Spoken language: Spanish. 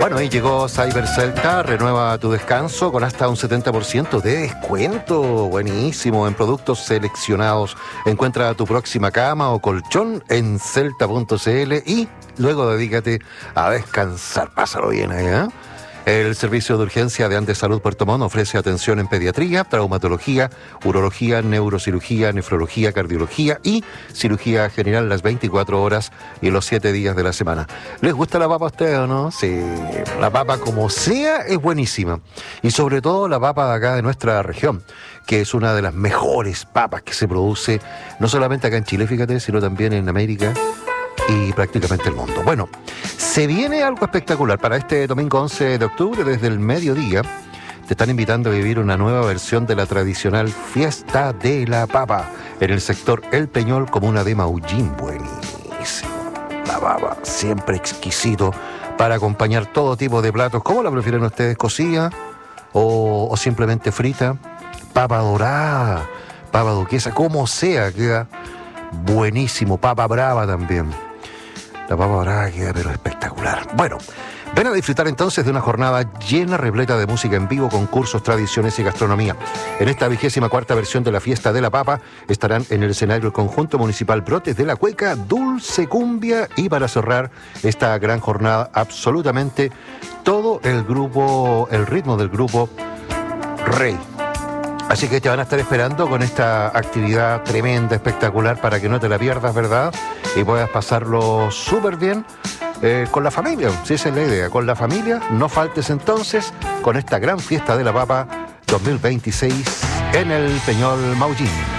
Bueno, ahí llegó Cyber Celta, renueva tu descanso con hasta un 70% de descuento. Buenísimo, en productos seleccionados. Encuentra tu próxima cama o colchón en celta.cl y luego dedícate a descansar. Pásalo bien ahí, ¿eh? El servicio de urgencia de Andes Salud Puerto Montt ofrece atención en pediatría, traumatología, urología, neurocirugía, nefrología, cardiología y cirugía general las 24 horas y los 7 días de la semana. ¿Les gusta la papa a ustedes o no? Sí, la papa como sea es buenísima. Y sobre todo la papa de acá de nuestra región, que es una de las mejores papas que se produce, no solamente acá en Chile, fíjate, sino también en América y prácticamente el mundo. Bueno, se viene algo espectacular para este domingo 11 de octubre, desde el mediodía. Te están invitando a vivir una nueva versión de la tradicional Fiesta de la Papa en el sector El Peñol, comuna de Maullín. Buenísimo. La papa, siempre exquisito para acompañar todo tipo de platos. ¿Cómo la prefieren ustedes? ¿Cocida o simplemente frita? Papa dorada, papa duquesa, como sea, queda buenísimo. Papa brava también. La papa brava queda pero espectacular. Bueno, ven a disfrutar entonces de una jornada llena, repleta de música en vivo, concursos, tradiciones y gastronomía. En esta 24ª versión de la Fiesta de la Papa estarán en el escenario el conjunto municipal Brotes de la Cueca, Dulce Cumbia y para cerrar esta gran jornada absolutamente todo el grupo, el ritmo del grupo Rey. Así que te van a estar esperando con esta actividad tremenda, espectacular, para que no te la pierdas, ¿verdad? Y puedas pasarlo súper bien con la familia, si esa es la idea, con la familia. No faltes entonces con esta gran Fiesta de la Papa 2026 en el Peñol Maullín.